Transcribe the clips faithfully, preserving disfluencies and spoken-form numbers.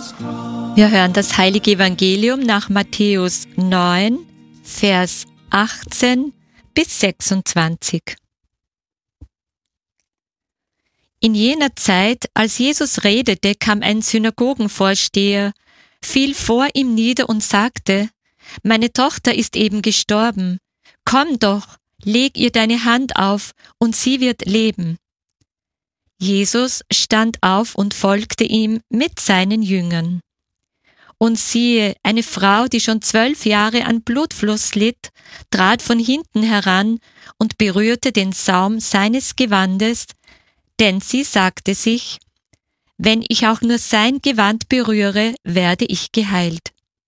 Wir hören das Heilige Evangelium nach Matthäus neun, Vers achtzehn bis sechsundzwanzig. In jener Zeit, als Jesus redete, kam ein Synagogenvorsteher, fiel vor ihm nieder und sagte: Meine Tochter ist eben gestorben. Komm doch, leg ihr deine Hand auf, und sie wird leben. Jesus stand auf und folgte ihm mit seinen Jüngern. Und siehe, eine Frau, die schon zwölf Jahre an Blutfluss litt, trat von hinten heran und berührte den Saum seines Gewandes, denn sie sagte sich: Wenn ich auch nur sein Gewand berühre, werde ich geheilt.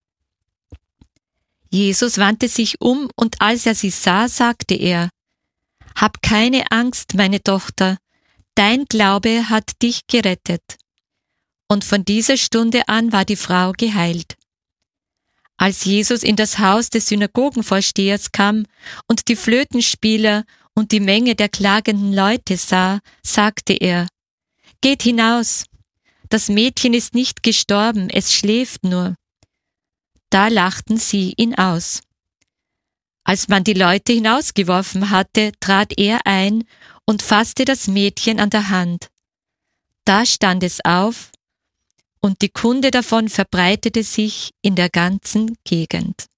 Jesus wandte sich um, und als er sie sah, sagte er: Hab keine Angst, meine Tochter, dein Glaube hat dich gerettet. Und von dieser Stunde an war die Frau geheilt. Als Jesus in das Haus des Synagogenvorstehers kam und die Flötenspieler und die Menge der klagenden Leute sah, sagte er: Geht hinaus, das Mädchen ist nicht gestorben, es schläft nur. Da lachten sie ihn aus. Als man die Leute hinausgeworfen hatte, trat er ein und fasste das Mädchen an der Hand. Da stand es auf, und die Kunde davon verbreitete sich in der ganzen Gegend.